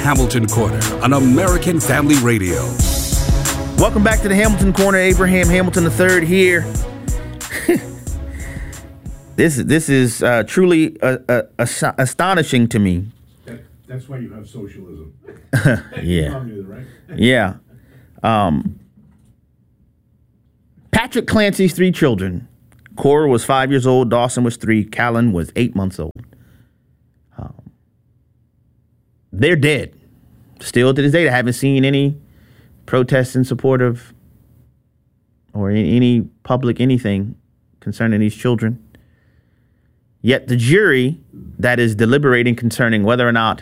Hamilton Corner on American Family Radio. Welcome back to the Hamilton Corner. Abraham Hamilton III here. This is truly astonishing to me. That's why you have socialism. Yeah. Right? Yeah. Patrick Clancy's 3 children. Cora was 5 years old. Dawson was 3. Callan was 8 months old. They're dead. Still to this day, I haven't seen any protests in support of or any public anything concerning these children. Yet the jury that is deliberating concerning whether or not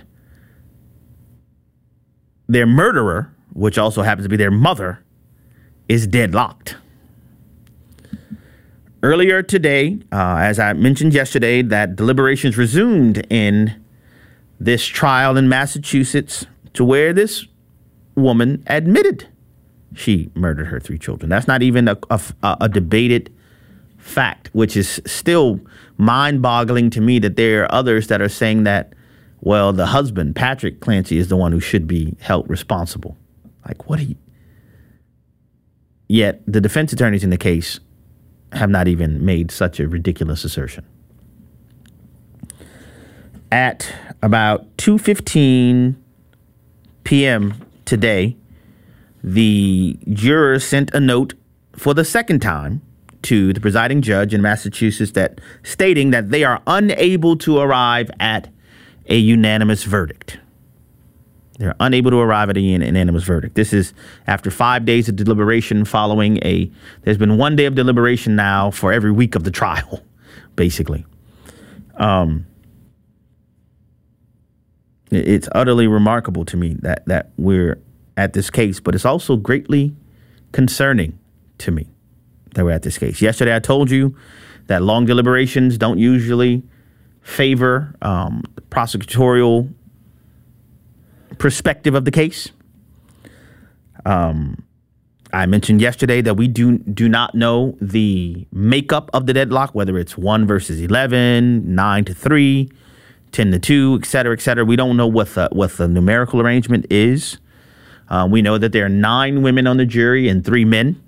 their murderer, which also happens to be their mother, is deadlocked. Earlier today, as I mentioned yesterday, that deliberations resumed in this trial in Massachusetts to where this woman admitted she murdered her 3 children. That's not even a debated fact, which is still mind-boggling to me that there are others that are saying that, well, the husband, Patrick Clancy, is the one who should be held responsible. Like, what do you... Yet the defense attorneys in the case have not even made such a ridiculous assertion. At about 2:15 p.m. today, the jurors sent a note for the second time to the presiding judge in Massachusetts that stating that they are unable to arrive at a unanimous verdict. They're unable to arrive at a unanimous verdict. This is after 5 days of deliberation following there's been 1 day of deliberation now for every week of the trial, basically. It's utterly remarkable to me that we're at this case, but it's also greatly concerning to me that we're at this case. Yesterday, I told you that long deliberations don't usually favor prosecutorial perspective of the case. I mentioned yesterday that we do not know the makeup of the deadlock, whether it's 1 versus 11, 9-3, 10-2, et cetera, et cetera. We don't know what the numerical arrangement is. We know that there are 9 women on the jury and 3 men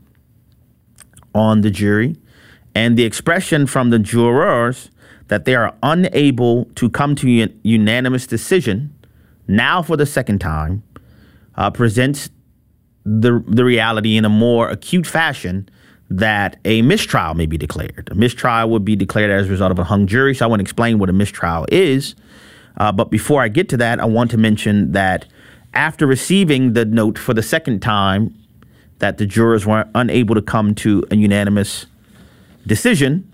on the jury. And the expression from the jurors that they are unable to come to a unanimous decision now for the second time presents the reality in a more acute fashion that a mistrial may be declared. A mistrial would be declared as a result of a hung jury. So I want to explain what a mistrial is. But before I get to that, I want to mention that after receiving the note for the second time that the jurors were unable to come to a unanimous decision,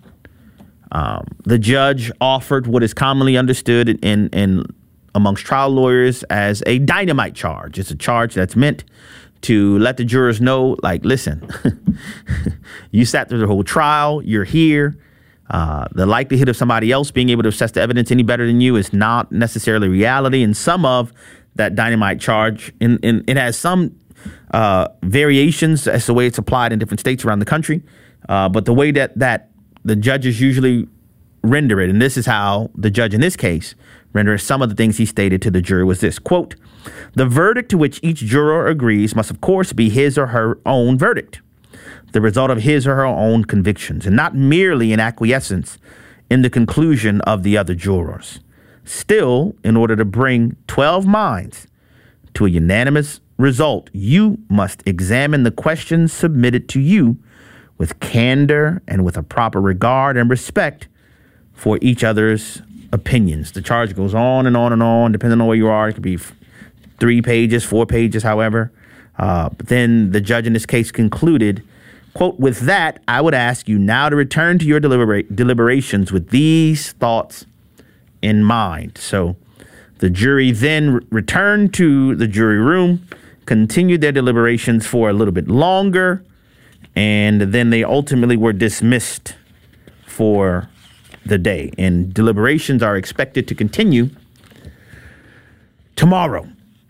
the judge offered what is commonly understood in amongst trial lawyers as a dynamite charge. It's a charge that's meant to let the jurors know, like, listen, you sat through the whole trial, you're here. The likelihood of somebody else being able to assess the evidence any better than you is not necessarily reality. And some of that dynamite charge, it has some variations as to the way it's applied in different states around the country. But the way that the judges usually render it, and this is how the judge in this case rendered some of the things he stated to the jury was this, quote, "The verdict to which each juror agrees must, of course, be his or her own verdict, the result of his or her own convictions, and not merely an acquiescence in the conclusion of the other jurors. Still, in order to bring 12 minds to a unanimous result, you must examine the questions submitted to you with candor and with a proper regard and respect for each other's opinions." The charge goes on and on and on, depending on where you are. It could be 3 pages, 4 pages, however. But then the judge in this case concluded, quote, "With that, I would ask you now to return to your deliberations with these thoughts in mind." So the jury then returned to the jury room, continued their deliberations for a little bit longer, and then they ultimately were dismissed for the day. And deliberations are expected to continue tomorrow.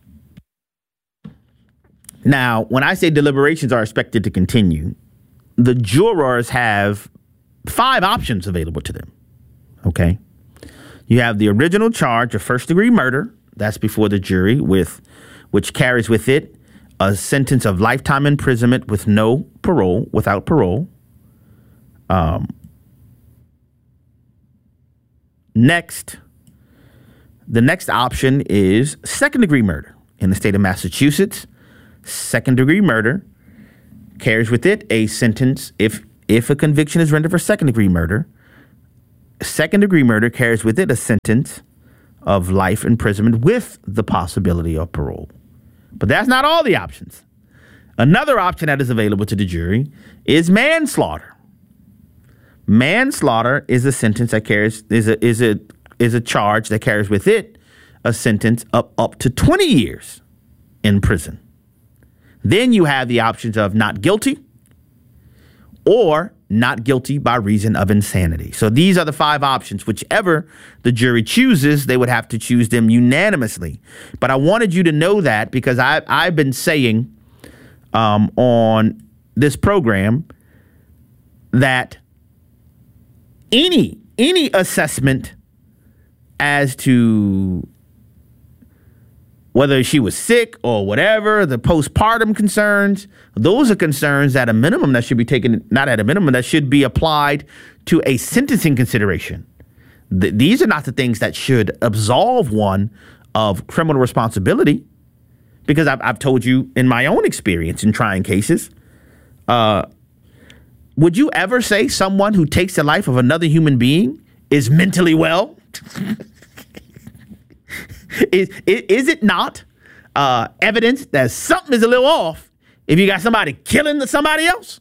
Now, when I say deliberations are expected to continue, the jurors have 5 options available to them. Okay. You have the original charge of first-degree murder, That's before the jury, which carries with it a sentence of lifetime imprisonment with no parole, without parole. Next, the next option is second-degree murder. In the state of Massachusetts, second-degree murder carries with it a sentence. If a conviction is rendered for second-degree murder, second-degree murder carries with it a sentence of life imprisonment with the possibility of parole. But that's not all the options. Another option that is available to the jury is manslaughter. Manslaughter is a sentence that carries is a charge that carries with it a sentence of up to 20 years in prison. Then you have the options of not guilty or not guilty by reason of insanity. So these are the 5 options. Whichever the jury chooses, they would have to choose them unanimously. But I wanted you to know that because I've been saying on this program that any assessment as to whether she was sick or whatever, the postpartum concerns, those are concerns that a minimum that should be taken, not at a minimum, that should be applied to a sentencing consideration. These are not the things that should absolve one of criminal responsibility, because I've told you in my own experience in trying cases, would you ever say someone who takes the life of another human being is mentally well? Is it not evidence that something is a little off if you got somebody killing somebody else?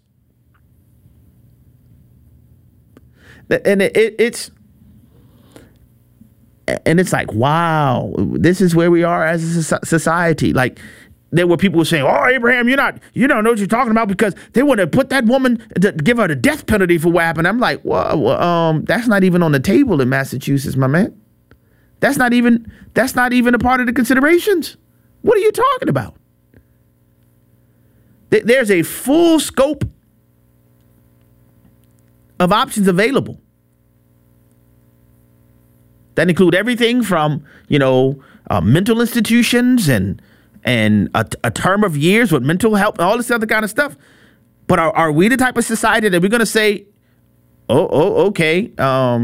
And it's like, wow, this is where we are as a society. Like, there were people saying, "Oh, Abraham, you don't know what you're talking about because they want to put that woman to give her the death penalty for what happened." I'm like, well, that's not even on the table in Massachusetts, my man. That's not even a part of the considerations. What are you talking about? There's a full scope of options available that include everything from, mental institutions and a term of years with mental health and all this other kind of stuff. But are we the type of society that we're going to say, okay,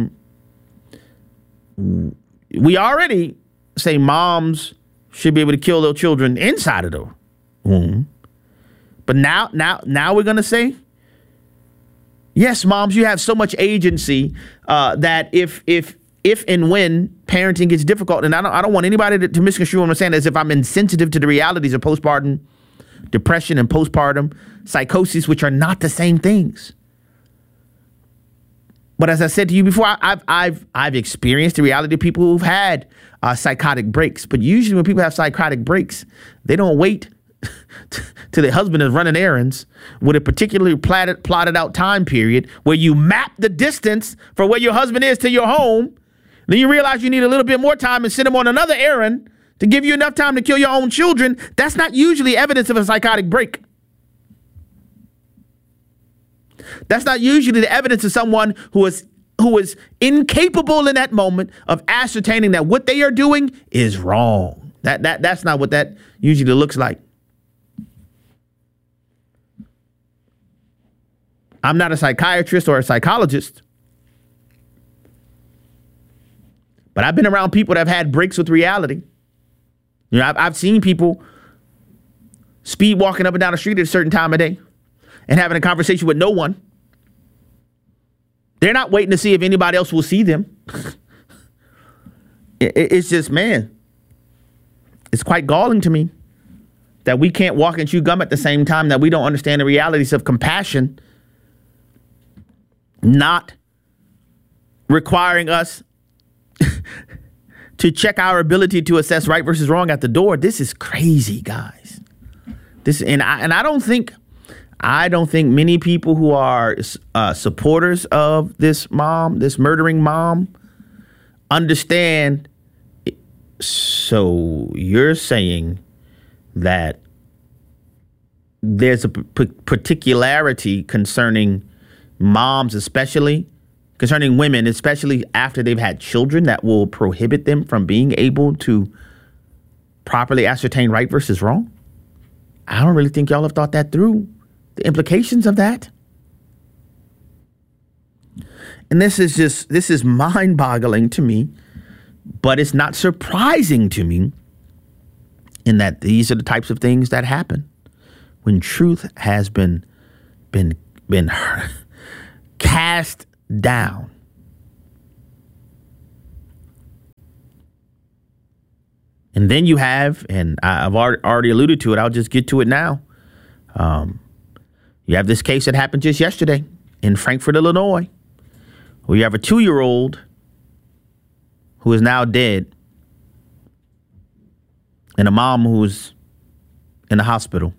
we already say moms should be able to kill their children inside of the womb. But now we're going to say, yes, moms, you have so much agency that if and when parenting gets difficult, and I don't want anybody to misconstrue what I'm saying as if I'm insensitive to the realities of postpartum depression and postpartum psychosis, which are not the same things. But as I said to you before, I've experienced the reality of people who've had psychotic breaks. But usually when people have psychotic breaks, they don't wait till their husband is running errands with a particularly plotted out time period where you map the distance for where your husband is to your home. Then you realize you need a little bit more time and send him on another errand to give you enough time to kill your own children. That's not usually evidence of a psychotic break. That's not usually the evidence of someone who is incapable in that moment of ascertaining that what they are doing is wrong. That's not what that usually looks like. I'm not a psychiatrist or a psychologist, but I've been around people that have had breaks with reality. I've seen people speed walking up and down the street at a certain time of day and having a conversation with no one. They're not waiting to see if anybody else will see them. It's just, man, it's quite galling to me that we can't walk and chew gum at the same time, that we don't understand the realities of compassion not requiring us to check our ability to assess right versus wrong at the door. This is crazy, guys. I don't think many people who are supporters of this murdering mom, understand. So you're saying that there's a particularity concerning moms, especially concerning women, especially after they've had children, that will prohibit them from being able to properly ascertain right versus wrong? I don't really think y'all have thought that through. The implications of that. And this is mind-boggling to me, but it's not surprising to me in that these are the types of things that happen when truth has been cast down. And then you have, and I've already alluded to it, I'll just get to it now. You have this case that happened just yesterday in Frankfort, Illinois, where you have a 2-year-old who is now dead and a mom who's in the hospital.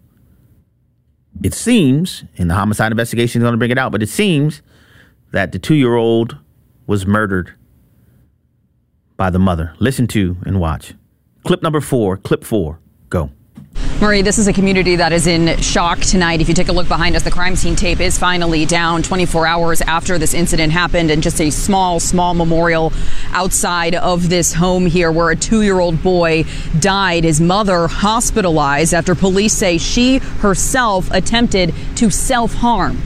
It seems, and the homicide investigation is going to bring it out, but it seems that the 2-year-old was murdered by the mother. Listen to and watch. Clip 4, go. Marie, this is a community that is in shock tonight. If you take a look behind us, the crime scene tape is finally down 24 hours after this incident happened, and just a small memorial outside of this home here where a 2-year-old boy died. His mother hospitalized after police say she herself attempted to self-harm.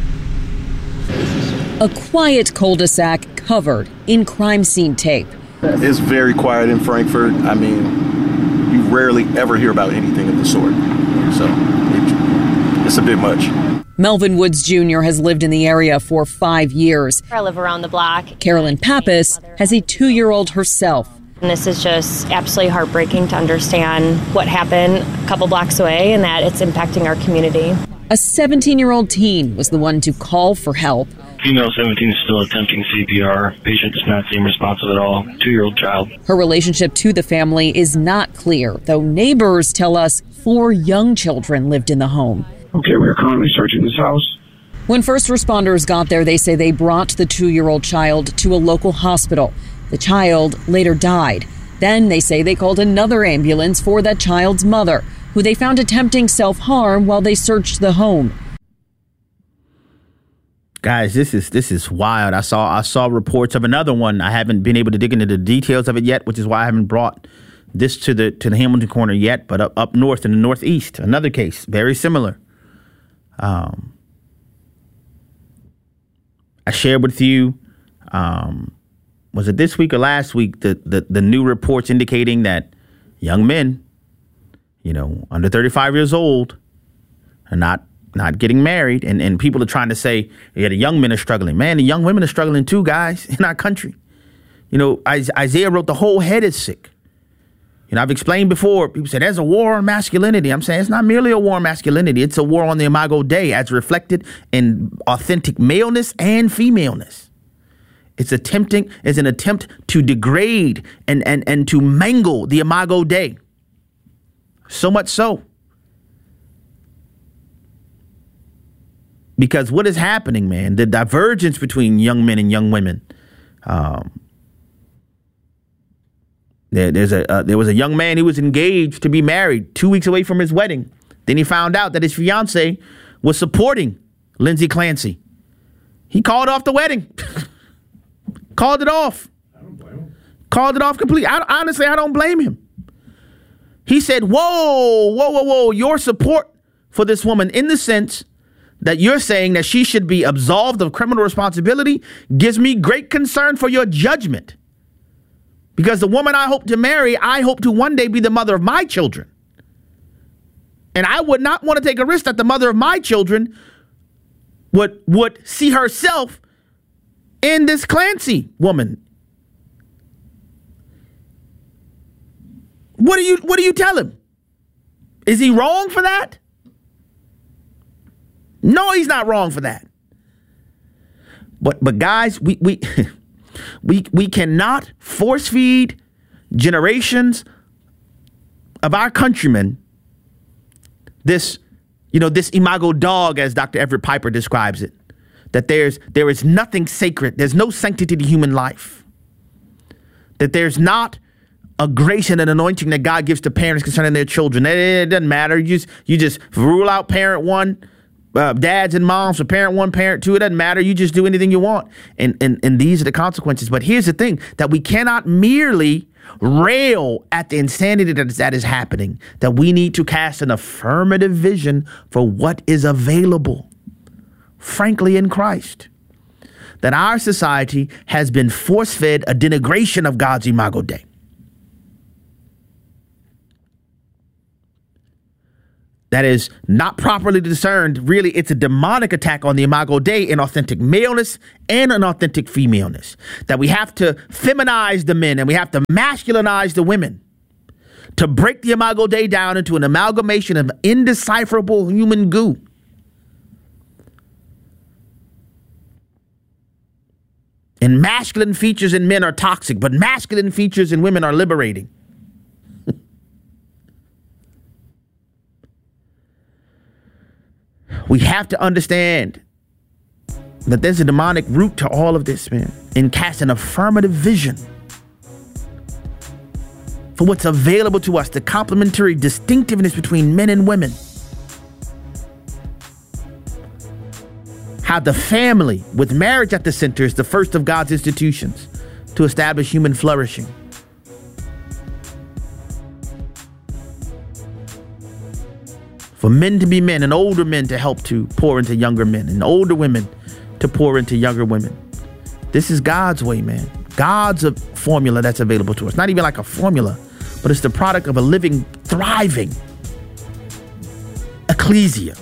A quiet cul-de-sac covered in crime scene tape. It's very quiet in Frankfort. I mean, you rarely ever hear about anything of the sort. So it's a bit much. Melvin Woods Jr. has lived in the area for 5 years. I live around the block. Carolyn Pappas has a 2-year-old herself. And this is just absolutely heartbreaking to understand what happened a couple blocks away and that it's impacting our community. A 17-year-old teen was the one to call for help. Female 17 is still attempting CPR. Patient does not seem responsive at all. 2-year-old child. Her relationship to the family is not clear, though neighbors tell us 4 young children lived in the home. Okay, we are currently searching this house. When first responders got there, they say they brought the 2-year-old child to a local hospital. The child later died. Then they say they called another ambulance for that child's mother, who they found attempting self-harm while they searched the home. Guys, this is wild. I saw reports of another one. I haven't been able to dig into the details of it yet, which is why I haven't brought this to the Hamilton corner yet. But up north in the Northeast, another case very similar. I shared with you, was it this week or last week, the new reports indicating that young men, under 35 years old, are not getting married, and people are trying to say, yeah, the young men are struggling. Man, the young women are struggling too, guys, in our country. Isaiah wrote the whole head is sick. I've explained before, people say there's a war on masculinity. I'm saying it's not merely a war on masculinity. It's a war on the Imago Dei as reflected in authentic maleness and femaleness. It's an attempt to degrade and to mangle the Imago Dei. So much so. Because what is happening, man, the divergence between young men and young women. There was a young man who was engaged to be married 2 weeks away from his wedding. Then he found out that his fiance was supporting Lindsay Clancy. He called off the wedding. Called it off. I don't blame him. Called it off completely. Honestly, I don't blame him. He said, whoa, your support for this woman in the sense that you're saying that she should be absolved of criminal responsibility gives me great concern for your judgment. Because the woman I hope to marry, I hope to one day be the mother of my children. And I would not want to take a risk that the mother of my children would see herself in this Clancy woman. What do you tell him? Is he wrong for that? No, he's not wrong for that. But guys, we cannot force feed generations of our countrymen this imago dog, as Dr. Everett Piper describes it, that there is nothing sacred. There's no sanctity to human life. That there's not a grace and an anointing that God gives to parents concerning their children. It doesn't matter. You just rule out parent one, dads and moms, for parent one, parent two. It doesn't matter. You just do anything you want. And these are the consequences. But here's the thing, that we cannot merely rail at the insanity that is happening, that we need to cast an affirmative vision for what is available, frankly, in Christ. That our society has been force-fed a denigration of God's Imago Dei. That is not properly discerned. Really, it's a demonic attack on the Imago Dei in authentic maleness and an authentic femaleness. That we have to feminize the men and we have to masculinize the women to break the Imago Dei down into an amalgamation of indecipherable human goo. And masculine features in men are toxic, but masculine features in women are liberating. We have to understand that there's a demonic root to all of this, man, and cast an affirmative vision for what's available to us, the complementary distinctiveness between men and women. How the family, with marriage at the center, is the first of God's institutions to establish human flourishing. For men to be men and older men to help to pour into younger men and older women to pour into younger women. This is God's way, man. God's a formula that's available to us. Not even like a formula, but it's the product of a living, thriving ecclesia.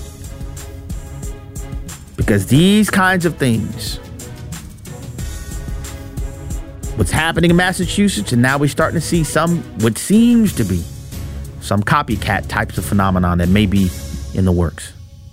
Because these kinds of things, what's happening in Massachusetts, and now we're starting to see some, what seems to be some copycat types of phenomenon that may be in the works.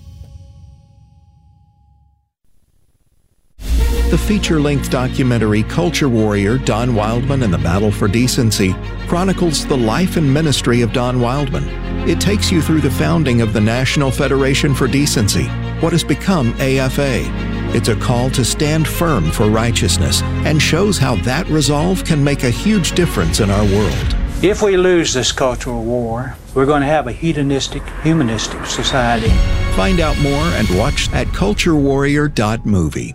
The feature-length documentary Culture Warrior, Don Wildman and the Battle for Decency chronicles the life and ministry of Don Wildman. It takes you through the founding of the National Federation for Decency, what has become AFA. It's a call to stand firm for righteousness and shows how that resolve can make a huge difference in our world. If we lose this cultural war, we're going to have a hedonistic, humanistic society. Find out more and watch at culturewarrior.movie.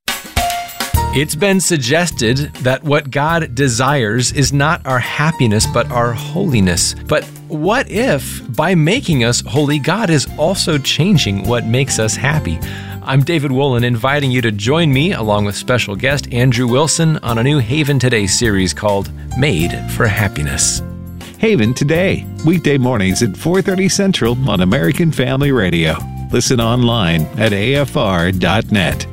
It's been suggested that what God desires is not our happiness, but our holiness. But what if, by making us holy, God is also changing what makes us happy? I'm David Wolin, inviting you to join me, along with special guest Andrew Wilson, on a new Haven Today series called Made for Happiness. Haven Today, weekday mornings at 4:30 Central on American Family Radio. Listen online at afr.net.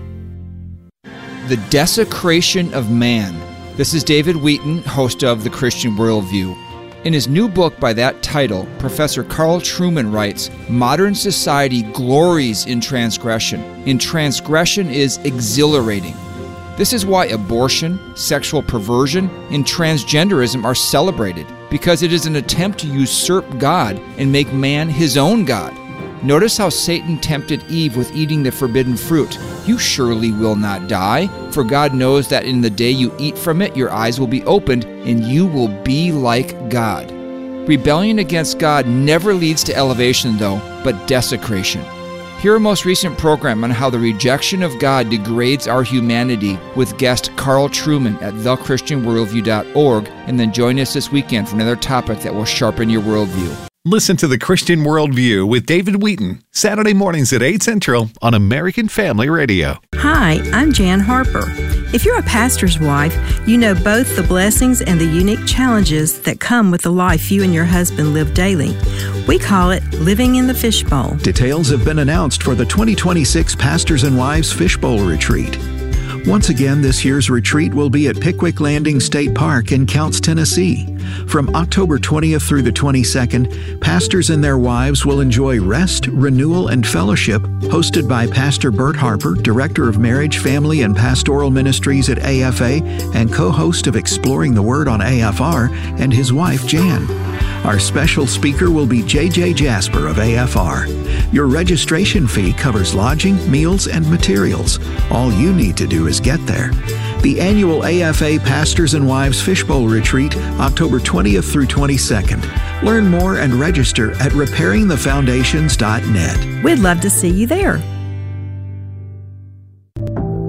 The Desecration of Man. This is David Wheaton, host of The Christian Worldview. In his new book by that title, Professor Carl Trueman writes, "Modern society glories in transgression, and transgression is exhilarating. This is why abortion, sexual perversion, and transgenderism are celebrated, because it is an attempt to usurp God and make man his own God. Notice how Satan tempted Eve with eating the forbidden fruit. You surely will not die, for God knows that in the day you eat from it, your eyes will be opened, and you will be like God." Rebellion against God never leads to elevation, though, but desecration. Hear a most recent program on how the rejection of God degrades our humanity with guest Carl Trueman at thechristianworldview.org, and then join us this weekend for another topic that will sharpen your worldview. Listen to The Christian Worldview with David Wheaton, Saturday mornings at 8 Central on American Family Radio. Hi, I'm Jan Harper. If you're a pastor's wife, you know both the blessings and the unique challenges that come with the life you and your husband live daily. We call it living in the fishbowl. Details have been announced for the 2026 Pastors and Wives Fishbowl Retreat. Once again, this year's retreat will be at Pickwick Landing State Park in Counce, Tennessee. From October 20th through the 22nd, pastors and their wives will enjoy rest, renewal, and fellowship hosted by Pastor Bert Harper, Director of Marriage, Family, and Pastoral Ministries at AFA and co-host of Exploring the Word on AFR, and his wife, Jan. Our special speaker will be J.J. Jasper of AFR. Your registration fee covers lodging, meals, and materials. All you need to do is get there. The annual AFA Pastors and Wives Fishbowl Retreat, October 20th through 22nd. Learn more and register at repairingthefoundations.net. We'd love to see you there.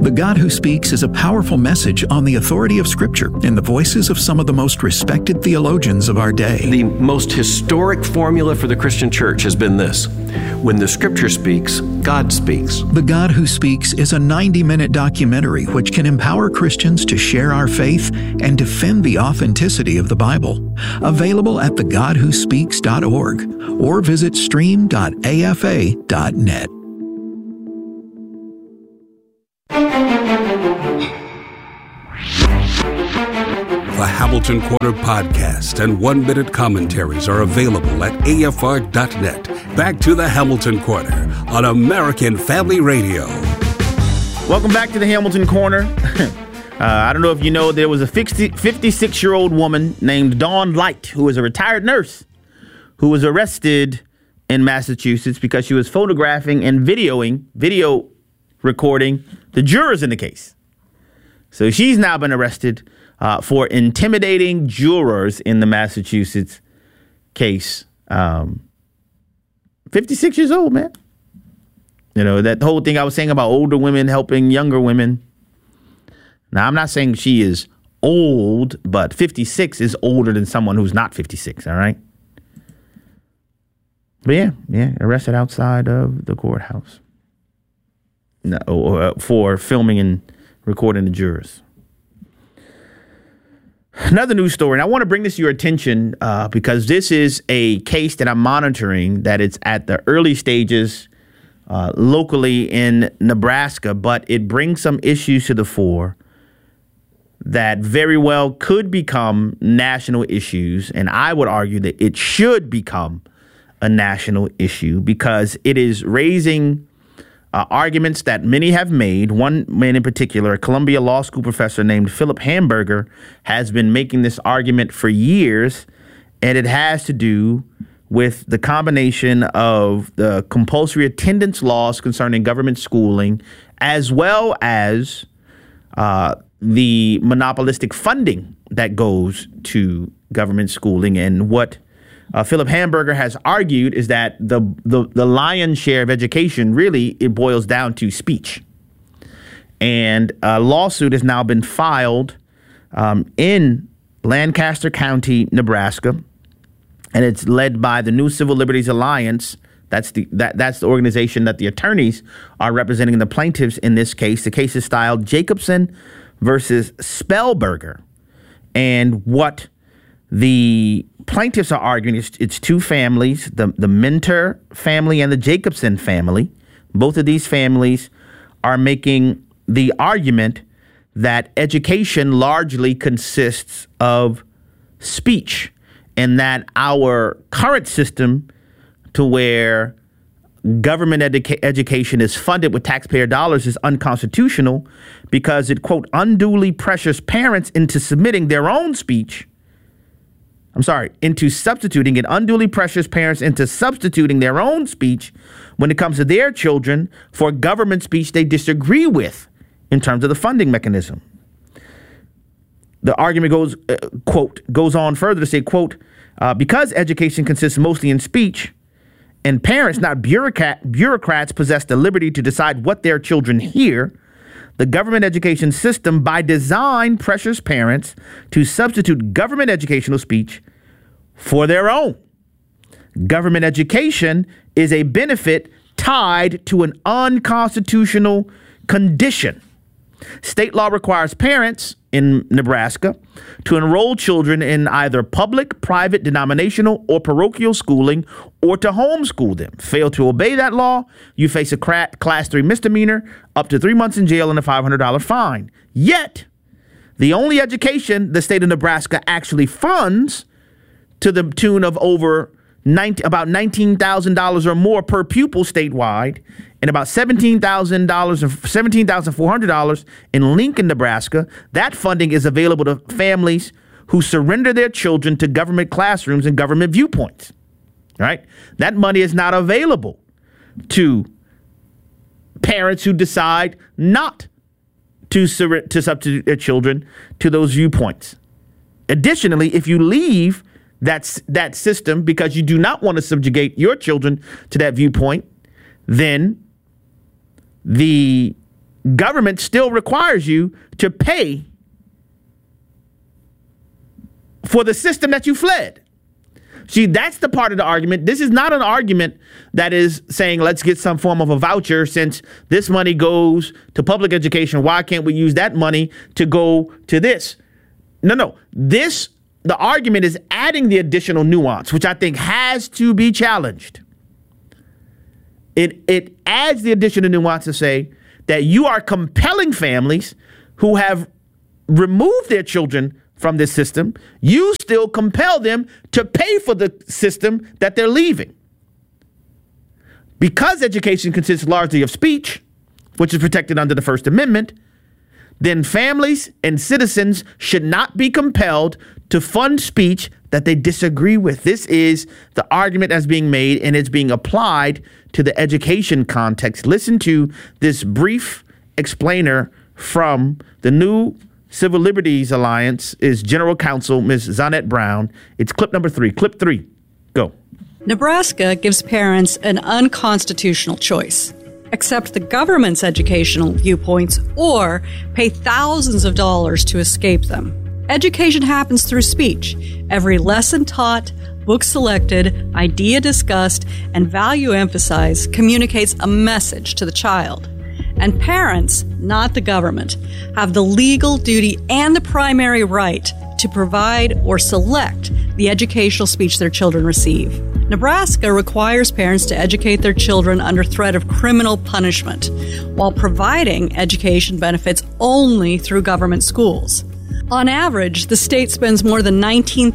The God Who Speaks is a powerful message on the authority of Scripture in the voices of some of the most respected theologians of our day. The most historic formula for the Christian church has been this: when the Scripture speaks, God speaks. The God Who Speaks is a 90-minute documentary which can empower Christians to share our faith and defend the authenticity of the Bible. Available at thegodwhospeaks.org or visit stream.afa.net. The Hamilton Corner podcast and 1-minute commentaries are available at afr.net. Back to the Hamilton Corner on American Family Radio. Welcome back to the Hamilton Corner. I don't know if you know, there was a 56-year-old woman named Dawn Light, who was a retired nurse, who was arrested in Massachusetts because she was photographing and video recording the jurors in the case. So she's now been arrested for intimidating jurors in the Massachusetts case. 56 years old, man. You know, that whole thing I was saying about older women helping younger women. Now, I'm not saying she is old, but 56 is older than someone who's not 56, all right? But yeah, arrested outside of the courthouse. No, for filming and recording the jurors. Another news story, and I want to bring this to your attention because this is a case that I'm monitoring, that it's at the early stages locally in Nebraska, but it brings some issues to the fore that very well could become national issues, and I would argue that it should become a national issue because it is raising arguments that many have made. One man in particular, a Columbia Law School professor named Philip Hamburger, has been making this argument for years, and it has to do with the combination of the compulsory attendance laws concerning government schooling, as well as the monopolistic funding that goes to government schooling. And what Philip Hamburger has argued is that the lion's share of education, really, it boils down to speech. And a lawsuit has now been filed in Lancaster County, Nebraska, and it's led by the New Civil Liberties Alliance. That's the organization that the attorneys are representing the plaintiffs in this case. The case is styled Jacobson versus Spellberger. And what the plaintiffs are arguing is it's two families, the Minter family and the Jacobson family. Both of these families are making the argument that education largely consists of speech, and that our current system, to where government education is funded with taxpayer dollars, is unconstitutional because it, quote, unduly pressures parents into submitting their own speech. Into substituting it, unduly pressures parents into substituting their own speech when it comes to their children for government speech they disagree with in terms of the funding mechanism. The argument goes on further to say, quote, because education consists mostly in speech and parents, not bureaucrats, possess the liberty to decide what their children hear, the government education system by design pressures parents to substitute government educational speech for their own. Government education is a benefit tied to an unconstitutional condition. State law requires parents in Nebraska to enroll children in either public, private, denominational, or parochial schooling, or to homeschool them. Fail to obey that law, you face a class 3 misdemeanor, up to 3 months in jail, and a $500 fine. Yet, the only education the state of Nebraska actually funds, to the tune of about $19,000 or more per pupil statewide, and about $17,400 in Lincoln, Nebraska. That funding is available to families who surrender their children to government classrooms and government viewpoints. Right? That money is not available to parents who decide not to substitute their children to those viewpoints. Additionally, if you leave that system because you do not want to subjugate your children to that viewpoint, then the government still requires you to pay for the system that you fled. See, that's the part of the argument. This is not an argument that is saying, let's get some form of a voucher since this money goes to public education. Why can't we use that money to go to this? No. The argument is adding the additional nuance, which I think has to be challenged. It adds the additional nuance to say that you are compelling families who have removed their children from this system. You still compel them to pay for the system that they're leaving. Because education consists largely of speech, which is protected under the First Amendment, then families and citizens should not be compelled to fund speech that they disagree with. This is the argument that's being made, and it's being applied to the education context. Listen to this brief explainer from the New Civil Liberties Alliance is General Counsel Ms. Zonette Brown. It's clip number 3. Clip 3. Go. Nebraska gives parents an unconstitutional choice. Accept the government's educational viewpoints or pay thousands of dollars to escape them. Education happens through speech. Every lesson taught, book selected, idea discussed, and value emphasized communicates a message to the child. And parents, not the government, have the legal duty and the primary right to provide or select the educational speech their children receive. Nebraska requires parents to educate their children under threat of criminal punishment, while providing education benefits only through government schools. On average, the state spends more than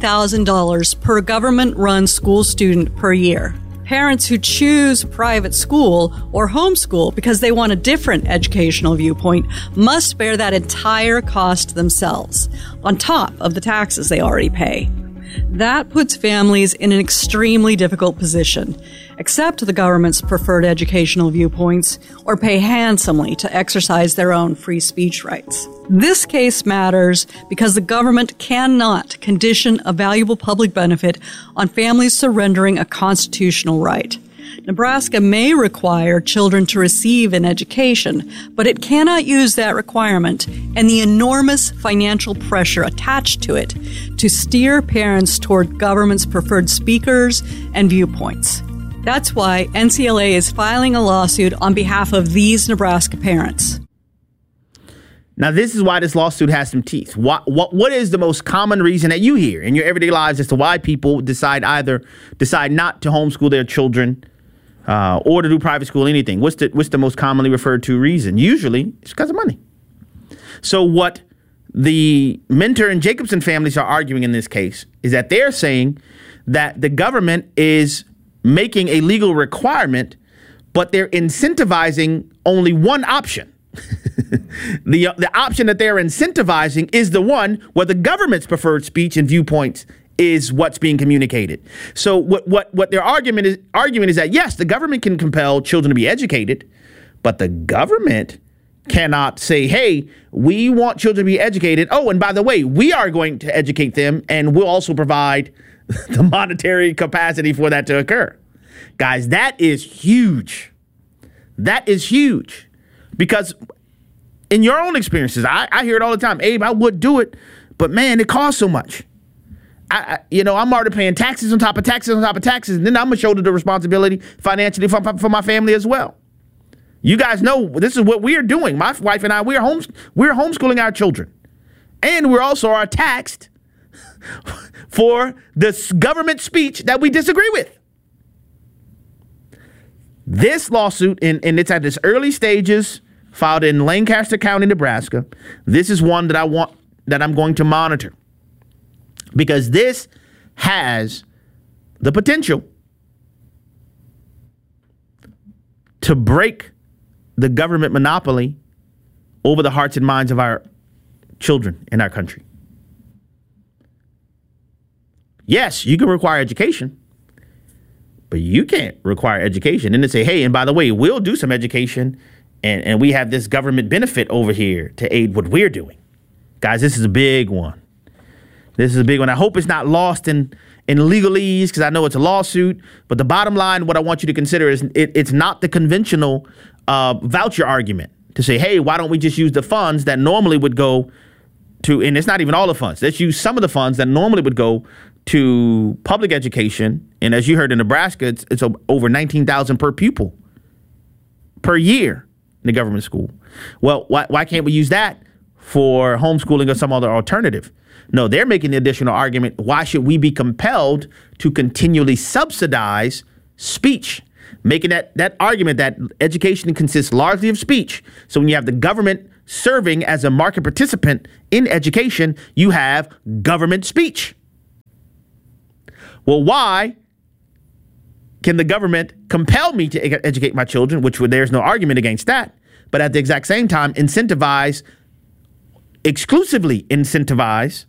$19,000 per government-run school student per year. Parents who choose private school or homeschool because they want a different educational viewpoint must bear that entire cost themselves, on top of the taxes they already pay. That puts families in an extremely difficult position. Accept the government's preferred educational viewpoints or pay handsomely to exercise their own free speech rights. This case matters because the government cannot condition a valuable public benefit on families surrendering a constitutional right. Nebraska may require children to receive an education, but it cannot use that requirement and the enormous financial pressure attached to it to steer parents toward government's preferred speakers and viewpoints. That's why NCLA is filing a lawsuit on behalf of these Nebraska parents. Now, this is why this lawsuit has some teeth. What is the most common reason that you hear in your everyday lives as to why people decide not to homeschool their children or to do private school, anything? What's the most commonly referred to reason? Usually, it's because of money. So what the Minter and Jacobson families are arguing in this case is that they're saying that the government is making a legal requirement, but they're incentivizing only one option. The option that they're incentivizing is the one where the government's preferred speech and viewpoints is what's being communicated. So what their argument is that, yes, the government can compel children to be educated, but the government cannot say, hey, we want children to be educated. Oh, and by the way, we are going to educate them, and we'll also provide the monetary capacity for that to occur. Guys, that is huge. That is huge. Because in your own experiences, I hear it all the time. Abe, I would do it, but man, it costs so much. I'm already paying taxes on top of taxes on top of taxes, and then I'm going to shoulder the responsibility financially for my family as well. You guys know this is what we are doing. My wife and I, we're homeschooling our children, and we're also are taxed for the government speech that we disagree with. This lawsuit, and it's at its early stages, filed in Lancaster County, Nebraska. This is one that I'm going to monitor, because this has the potential to break the government monopoly over the hearts and minds of our children in our country. Yes, you can require education, but you can't require education and then say, hey, and by the way, we'll do some education and we have this government benefit over here to aid what we're doing. Guys, this is a big one. This is a big one. I hope it's not lost in legalese, because I know it's a lawsuit. But the bottom line, what I want you to consider is it's not the conventional voucher argument to say, hey, why don't we just use the funds that normally would go to, and it's not even all the funds. Let's use some of the funds that normally would go to public education. And as you heard in Nebraska, it's over $19,000 per pupil per year in the government school. Well, why can't we use that for homeschooling or some other alternative? No, they're making the additional argument. Why should we be compelled to continually subsidize speech? Making that argument that education consists largely of speech. So when you have the government serving as a market participant in education, you have government speech. Well, why can the government compel me to educate my children, which there's no argument against that, but at the exact same time exclusively incentivize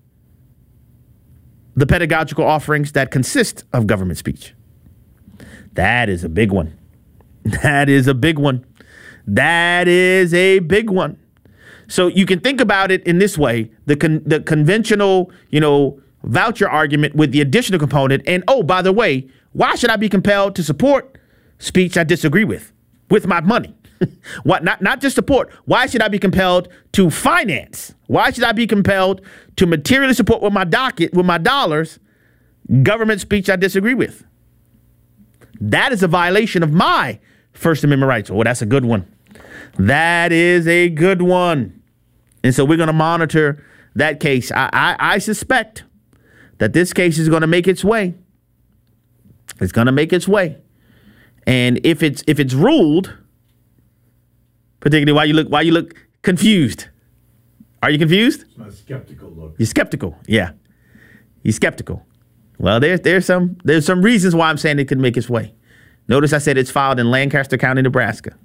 the pedagogical offerings that consist of government speech? That is a big one. That is a big one. That is a big one. So you can think about it in this way: the conventional, voucher argument with the additional component. And oh, by the way, why should I be compelled to support speech I disagree with my money? What? Not just support. Why should I be compelled to finance? Why should I be compelled to materially support with my dollars, government speech I disagree with? That is a violation of my First Amendment rights. Oh, that's a good one. That is a good one. And so we're going to monitor that case. I suspect that this case is going to make its way. It's going to make its way. And if it's ruled, particularly why you look confused. Are you confused? It's not a skeptical look. You're skeptical. Yeah. You're skeptical. Well, there's some reasons why I'm saying it could make its way. Notice I said it's filed in Lancaster County, Nebraska.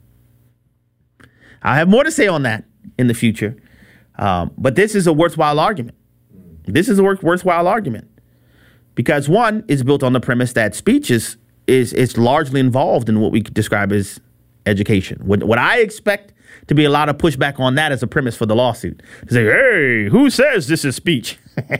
I'll have more to say on that in the future. But this is a worthwhile argument. This is a worthwhile argument. Because one is built on the premise that speech is largely involved in what we could describe as education. What I expect to be a lot of pushback on that as a premise for the lawsuit. To say, hey, who says this is speech?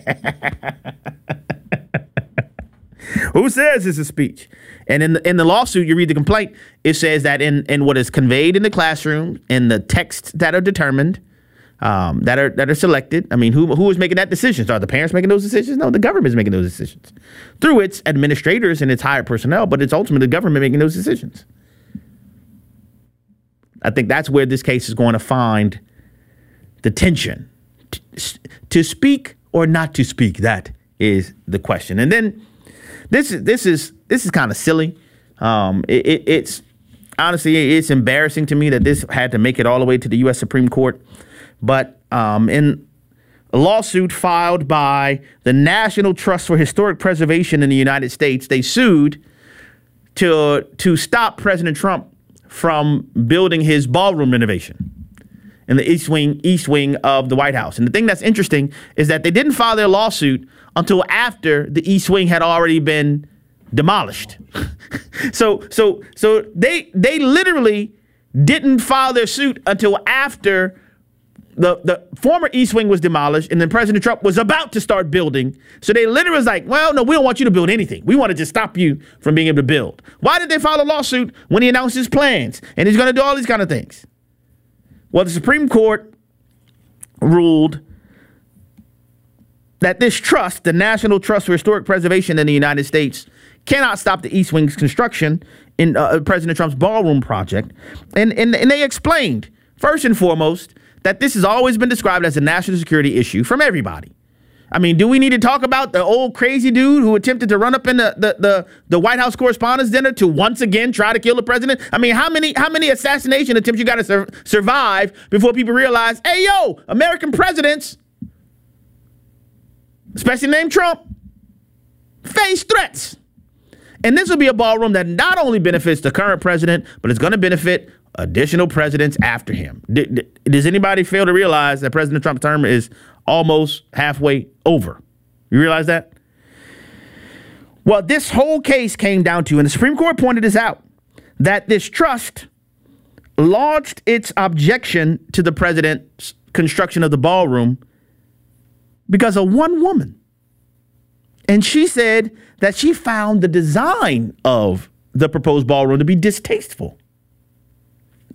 Who says this is speech? And in the lawsuit, you read the complaint, it says that in what is conveyed in the classroom, in the texts that are determined, that are selected. I mean, who is making that decisions? Are the parents making those decisions? No, the government is making those decisions through its administrators and its hired personnel, but it's ultimately the government making those decisions. I think that's where this case is going to find the tension. To speak or not to speak, that is the question. And then this is kind of silly. It's honestly, it's embarrassing to me that this had to make it all the way to the U.S. Supreme Court. But in a lawsuit filed by the National Trust for Historic Preservation in the United States, they sued to stop President Trump from building his ballroom renovation in the east wing of the White House. And the thing that's interesting is that they didn't file their lawsuit until after the east wing had already been demolished. So they literally didn't file their suit until after the former East Wing was demolished, and then President Trump was about to start building. So they literally was like, well, no, we don't want you to build anything. We want to just stop you from being able to build. Why did they file a lawsuit when he announced his plans and he's going to do all these kind of things? Well, the Supreme Court ruled that this trust, the National Trust for Historic Preservation in the United States, cannot stop the East Wing's construction in President Trump's ballroom project. And they explained, first and foremost, that this has always been described as a national security issue from everybody. I mean, do we need to talk about the old crazy dude who attempted to run up in the White House Correspondents' Dinner to once again try to kill the president? I mean, how many assassination attempts you got to survive before people realize, hey, yo, American presidents, especially named Trump, face threats? And this will be a ballroom that not only benefits the current president, but it's going to benefit additional presidents after him. Does anybody fail to realize that President Trump's term is almost halfway over? You realize that? Well, this whole case came down to, and the Supreme Court pointed this out, that this trust launched its objection to the president's construction of the ballroom because of one woman. And she said that she found the design of the proposed ballroom to be distasteful.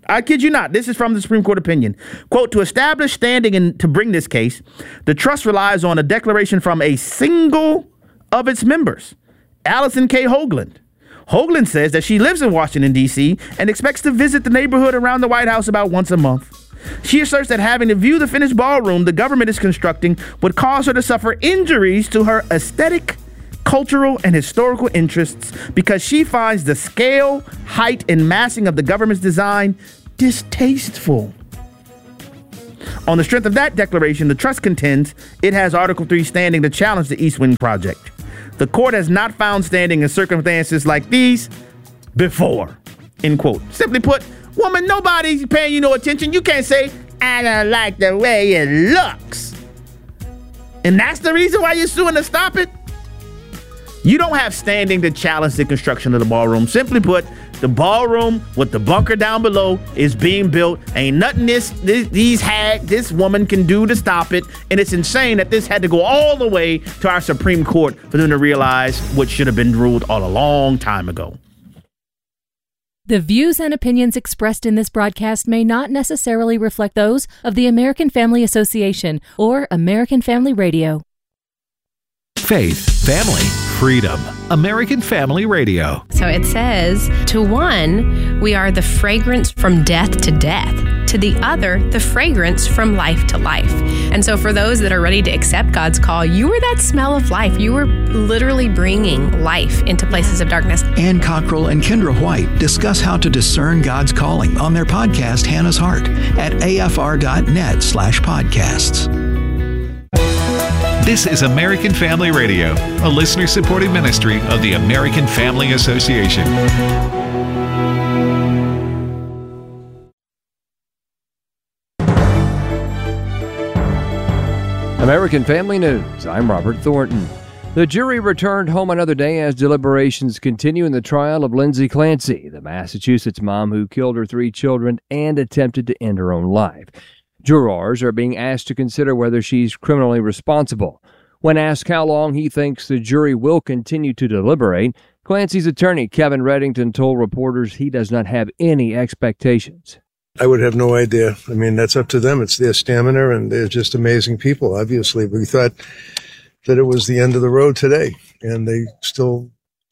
I kid you not. This is from the Supreme Court opinion. Quote, to establish standing and to bring this case, the trust relies on a declaration from a single of its members, Allison K. Hoagland. Hoagland says that she lives in Washington, D.C. and expects to visit the neighborhood around the White House about once a month. She asserts that having to view the finished ballroom the government is constructing would cause her to suffer injuries to her aesthetic, cultural, and historical interests because she finds the scale, height, and massing of the government's design distasteful. On the strength of that declaration, the trust contends it has Article 3 standing to challenge the East Wing project. The court has not found standing in circumstances like these before, end quote. Simply put, woman, nobody's paying you no attention. You can't say, I don't like the way it looks. And that's the reason why you're suing to stop it? You don't have standing to challenge the construction of the ballroom. Simply put, the ballroom with the bunker down below is being built. Ain't nothing this woman can do to stop it. And it's insane that this had to go all the way to our Supreme Court for them to realize what should have been ruled all a long time ago. The views and opinions expressed in this broadcast may not necessarily reflect those of the American Family Association or American Family Radio. Faith, family, freedom. American Family Radio. So it says, to one, we are the fragrance from death to death. To the other, the fragrance from life to life. And so for those that are ready to accept God's call, you were that smell of life. You were literally bringing life into places of darkness. Ann Cockrell and Kendra White discuss how to discern God's calling on their podcast, Hannah's Heart, at afr.net/podcasts. This is American Family Radio, a listener-supported ministry of the American Family Association. American Family News. I'm Robert Thornton. The jury returned home another day as deliberations continue in the trial of Lindsay Clancy, the Massachusetts mom who killed her 3 children and attempted to end her own life. Jurors are being asked to consider whether she's criminally responsible. When asked how long he thinks the jury will continue to deliberate, Clancy's attorney, Kevin Reddington, told reporters he does not have any expectations. I would have no idea. I mean, that's up to them. It's their stamina, and they're just amazing people, obviously. But we thought that it was the end of the road today, and they still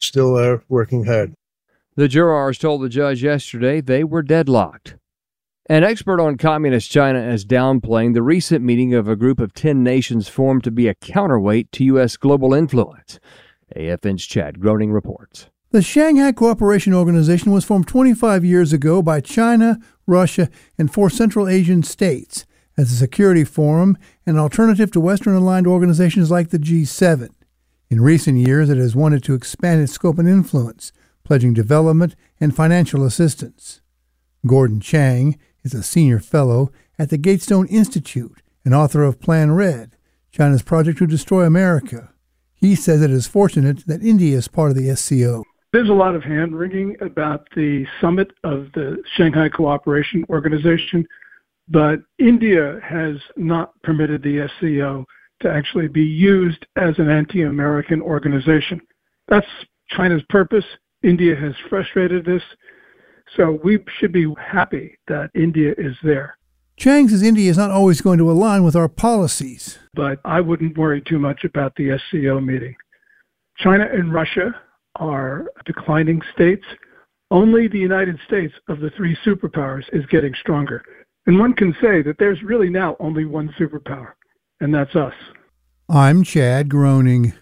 are working hard. The jurors told the judge yesterday they were deadlocked. An expert on communist China is downplaying the recent meeting of a group of 10 nations formed to be a counterweight to U.S. global influence. AFN's Chad Groening reports. The Shanghai Cooperation Organization was formed 25 years ago by China, Russia, and 4 Central Asian states as a security forum and an alternative to Western-aligned organizations like the G7. In recent years, it has wanted to expand its scope and influence, pledging development and financial assistance. Gordon Chang is a senior fellow at the Gatestone Institute and author of Plan Red, China's project to destroy America. He says it is fortunate that India is part of the SCO. There's a lot of hand-wringing about the summit of the Shanghai Cooperation Organization, but India has not permitted the SCO to actually be used as an anti-American organization. That's China's purpose. India has frustrated this. So we should be happy that India is there. Chang says India is not always going to align with our policies. But I wouldn't worry too much about the SCO meeting. China and Russia are declining states. Only the United States of the 3 superpowers is getting stronger. And one can say that there's really now only one superpower, and that's us. I'm Chad Groening.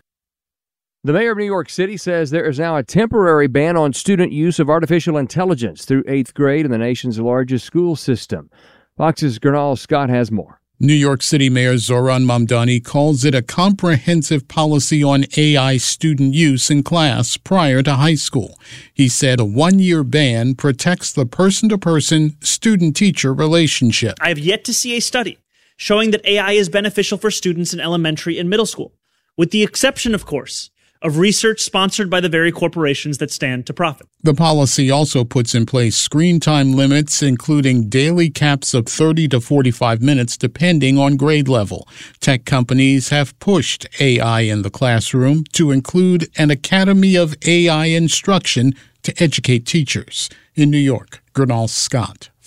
The mayor of New York City says there is now a temporary ban on student use of artificial intelligence through 8th grade in the nation's largest school system. Fox's Gernal Scott has more. New York City Mayor Zohran Mamdani calls it a comprehensive policy on AI student use in class prior to high school. He said a 1-year ban protects the person-to-person student-teacher relationship. I have yet to see a study showing that AI is beneficial for students in elementary and middle school, with the exception, of course, of research sponsored by the very corporations that stand to profit. The policy also puts in place screen time limits, including daily caps of 30 to 45 minutes, depending on grade level. Tech companies have pushed AI in the classroom to include an Academy of AI Instruction to educate teachers. In New York, Gernal Scott,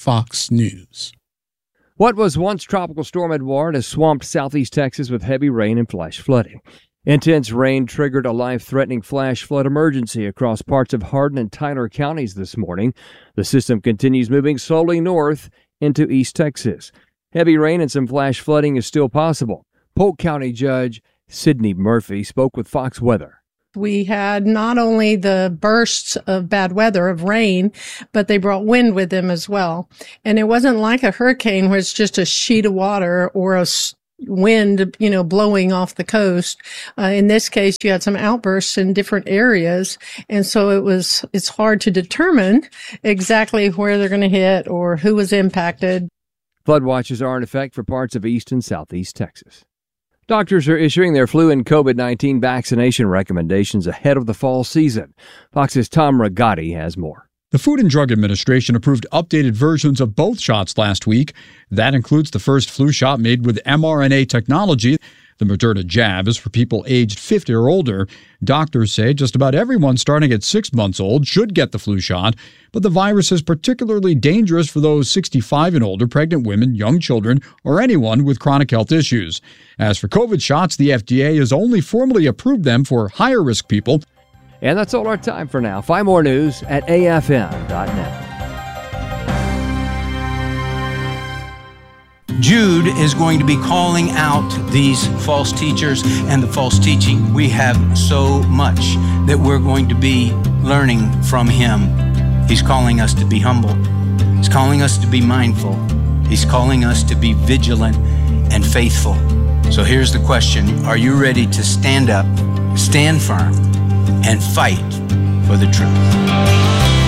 Fox News. What was once Tropical Storm Edouard has swamped southeast Texas with heavy rain and flash flooding. Intense rain triggered a life-threatening flash flood emergency across parts of Hardin and Tyler counties this morning. The system continues moving slowly north into East Texas. Heavy rain and some flash flooding is still possible. Polk County Judge Sidney Murphy spoke with Fox Weather. We had not only the bursts of bad weather, of rain, but they brought wind with them as well. And it wasn't like a hurricane where it's just a sheet of water or a wind, blowing off the coast. In this case, you had some outbursts in different areas. And so it's hard to determine exactly where they're going to hit or who was impacted. Flood watches are in effect for parts of east and southeast Texas. Doctors are issuing their flu and COVID-19 vaccination recommendations ahead of the fall season. Fox's Tom Rigotti has more. The Food and Drug Administration approved updated versions of both shots last week. That includes the first flu shot made with mRNA technology. The Moderna jab is for people aged 50 or older. Doctors say just about everyone starting at 6 months old should get the flu shot, but the virus is particularly dangerous for those 65 and older, pregnant women, young children, or anyone with chronic health issues. As for COVID shots, the FDA has only formally approved them for higher-risk people. And that's all our time for now. Find more news at afm.net. Jude is going to be calling out these false teachers and the false teaching. We have so much that we're going to be learning from him. He's calling us to be humble. He's calling us to be mindful. He's calling us to be vigilant and faithful. So here's the question. Are you ready to stand up, stand firm, and fight for the truth?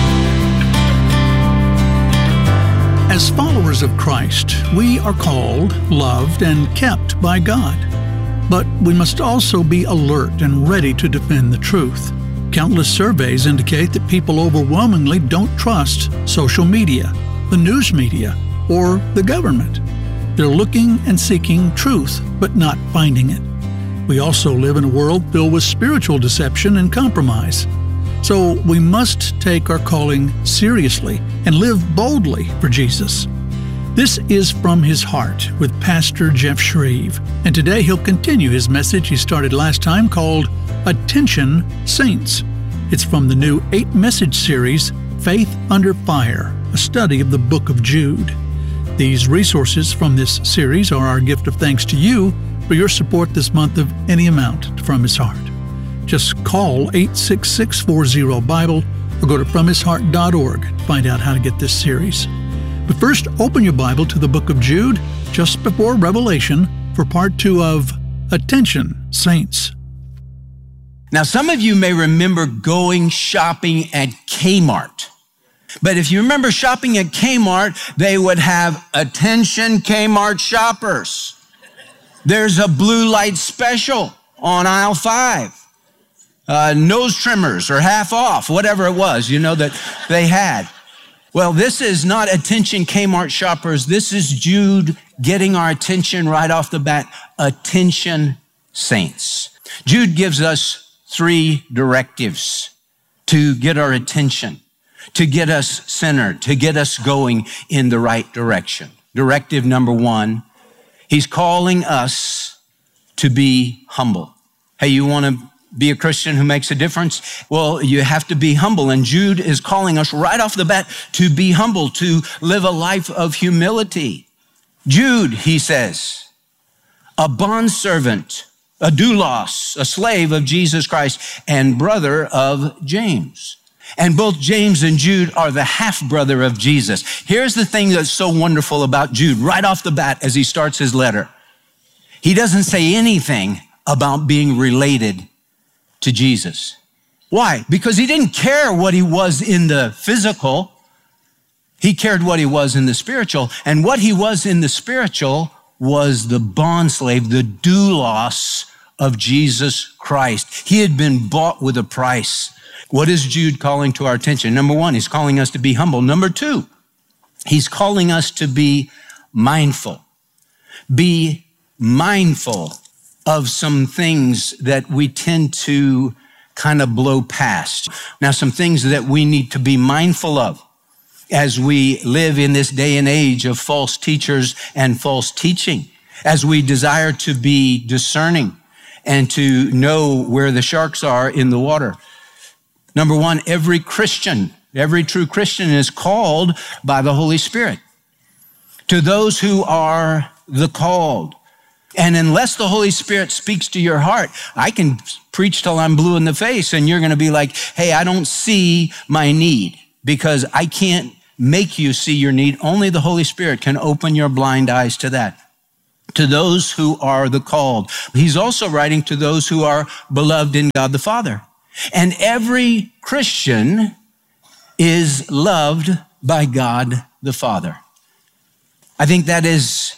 As followers of Christ, we are called, loved, and kept by God. But we must also be alert and ready to defend the truth. Countless surveys indicate that people overwhelmingly don't trust social media, the news media, or the government. They're looking and seeking truth, but not finding it. We also live in a world filled with spiritual deception and compromise. So we must take our calling seriously and live boldly for Jesus. This is From His Heart with Pastor Jeff Shreve, and today he'll continue his message he started last time called Attention Saints. It's from the new 8-message series, Faith Under Fire, a study of the book of Jude. These resources from this series are our gift of thanks to you for your support this month of any amount From His Heart. Just call 866-40-BIBLE or go to FromHisHeart.org to find out how to get this series. But first, open your Bible to the book of Jude just before Revelation for part 2 of Attention, Saints. Now, some of you may remember going shopping at Kmart. But if you remember shopping at Kmart, they would have Attention Kmart shoppers. There's a blue light special on aisle 5. Nose trimmers or half off, whatever it was, that they had. Well, this is not Attention Kmart shoppers. This is Jude getting our attention right off the bat. Attention Saints. Jude gives us 3 directives to get our attention, to get us centered, to get us going in the right direction. Directive number 1, he's calling us to be humble. Hey, you want to be a Christian who makes a difference? Well, you have to be humble. And Jude is calling us right off the bat to be humble, to live a life of humility. Jude, he says, a bondservant, a doulos, a slave of Jesus Christ, and brother of James. And both James and Jude are the half-brother of Jesus. Here's the thing that's so wonderful about Jude right off the bat as he starts his letter. He doesn't say anything about being related to Jesus. Why? Because he didn't care what he was in the physical. He cared what he was in the spiritual. And what he was in the spiritual was the bondslave, the doulos of Jesus Christ. He had been bought with a price. What is Jude calling to our attention? Number 1, he's calling us to be humble. Number 2, he's calling us to be mindful. Be mindful of some things that we tend to kind of blow past. Now, some things that we need to be mindful of. as we live in this day and age of false teachers and false teaching, as we desire to be discerning and to know where the sharks are in the water. Number one, every Christian, every true Christian is called by the Holy Spirit. To those who are the called. And unless the Holy Spirit speaks to your heart, I can preach till I'm blue in the face and you're going to be like, hey, I don't see my need because I can't make you see your need. Only the Holy Spirit can open your blind eyes to that. To those who are the called. He's also writing to those who are beloved in God the Father. And every Christian is loved by God the Father. I think that is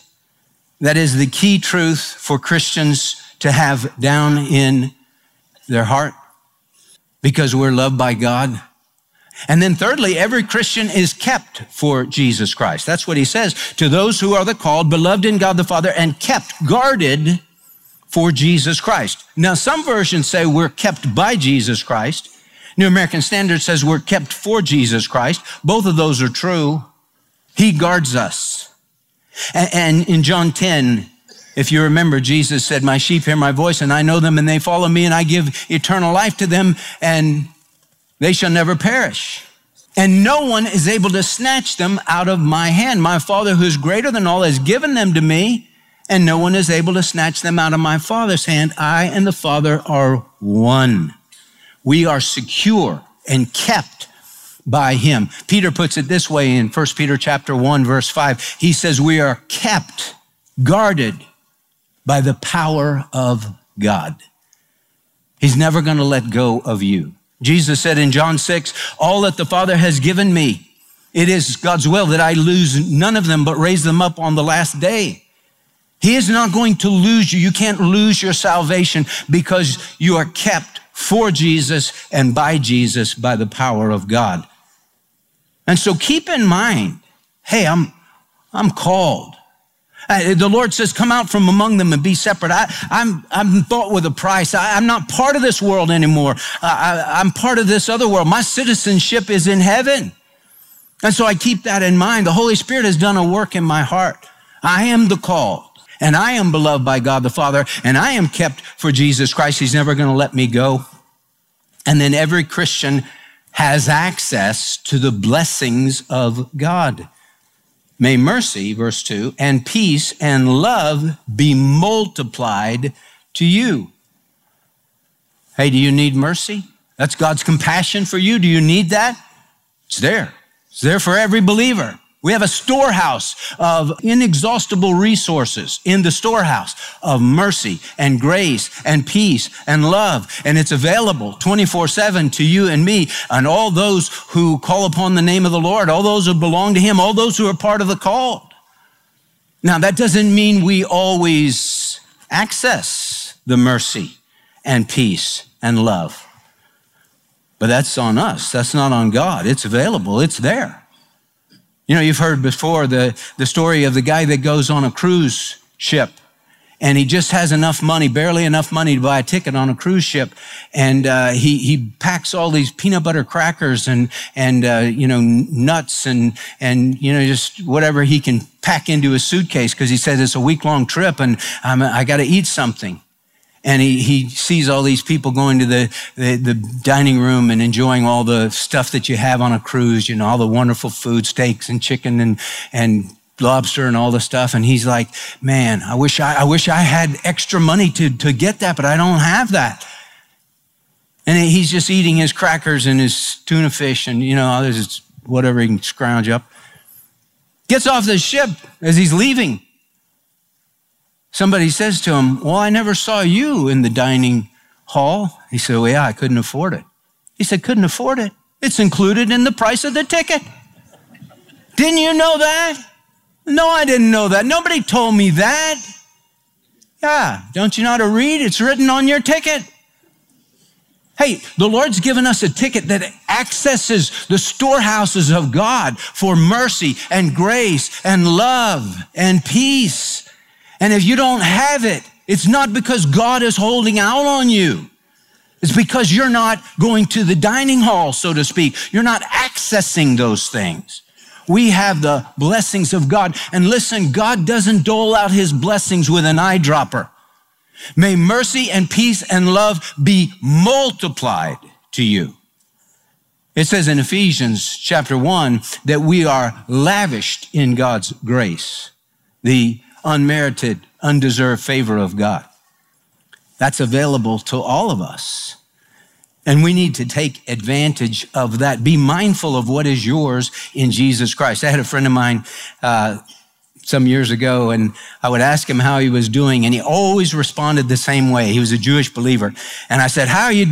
the key truth for Christians to have down in their heart, because we're loved by God. And then thirdly, every Christian is kept for Jesus Christ. That's what he says. To those who are the called, beloved in God the Father, and kept, guarded for Jesus Christ. Now, some versions say we're kept by Jesus Christ. New American Standard says we're kept for Jesus Christ. Both of those are true. He guards us. And in John 10, if you remember, Jesus said, my sheep hear my voice, and I know them, and they follow me, and I give eternal life to them, and they shall never perish. And no one is able to snatch them out of my hand. My Father, who is greater than all, has given them to me, and no one is able to snatch them out of my Father's hand. I and the Father are one. We are secure and kept by him. Peter puts it this way in 1 Peter chapter 1, verse 5. He says, we are kept, guarded by the power of God. He's never going to let go of you. Jesus said in John 6, all that the Father has given me, it is God's will that I lose none of them, but raise them up on the last day. He is not going to lose you. You can't lose your salvation because you are kept for Jesus and by Jesus by the power of God. And so keep in mind, hey, I'm called. The Lord says, come out from among them and be separate. I'm bought with a price. I'm not part of this world anymore. I'm part of this other world. My citizenship is in heaven. And so I keep that in mind. The Holy Spirit has done a work in my heart. I am the called, and I am beloved by God the Father, and I am kept for Jesus Christ. He's never going to let me go. And then every Christian has access to the blessings of God. May mercy, verse 2, and peace and love be multiplied to you. Hey, do you need mercy? That's God's compassion for you. Do you need that? It's there. It's there for every believer. We have a storehouse of inexhaustible resources in the storehouse of mercy and grace and peace and love. And it's available 24/7 to you and me and all those who call upon the name of the Lord, all those who belong to him, all those who are part of the called. Now, that doesn't mean we always access the mercy and peace and love. But that's on us. That's not on God. It's available. It's there. You know, you've heard before the story of the guy that goes on a cruise ship and he just has enough money, barely enough money to buy a ticket on a cruise ship. And he packs all these peanut butter crackers and nuts and just whatever he can pack into his suitcase because he says it's a week-long trip and I got to eat something. And he sees all these people going to the dining room and enjoying all the stuff that you have on a cruise, all the wonderful food, steaks and chicken and lobster and all the stuff. And he's like, man, I wish I had extra money to get that, but I don't have that. And he's just eating his crackers and his tuna fish and, there's whatever he can scrounge up. Gets off the ship as he's leaving. Somebody says to him, well, I never saw you in the dining hall. He said, well, yeah, I couldn't afford it. He said, couldn't afford it? It's included in the price of the ticket. Didn't you know that? No, I didn't know that. Nobody told me that. Yeah, don't you know how to read? It's written on your ticket. Hey, the Lord's given us a ticket that accesses the storehouses of God for mercy and grace and love and peace. And if you don't have it, it's not because God is holding out on you. It's because you're not going to the dining hall, so to speak. You're not accessing those things. We have the blessings of God. And listen, God doesn't dole out his blessings with an eyedropper. May mercy and peace and love be multiplied to you. It says in Ephesians chapter 1 that we are lavished in God's grace, the unmerited, undeserved favor of God. That's available to all of us. And we need to take advantage of that. Be mindful of what is yours in Jesus Christ. I had a friend of mine some years ago, and I would ask him how he was doing, and he always responded the same way. He was a Jewish believer. And I said, "How are you